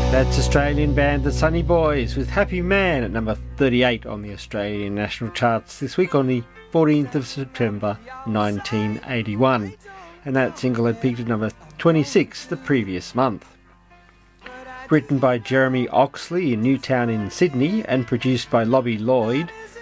That's Australian band The Sunny Boys with Happy Man at number 38 on the Australian national charts this week on the 14th of September 1981. And that single had peaked at number 26 the previous month. Written by Jeremy Oxley in Newtown in Sydney and produced by Lobby Lloyd,